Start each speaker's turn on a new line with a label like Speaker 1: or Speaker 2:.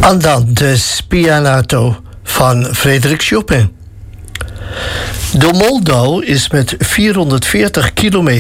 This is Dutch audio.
Speaker 1: Andante Spianato van Frédéric Chopin. De Moldau is met 440 kilometer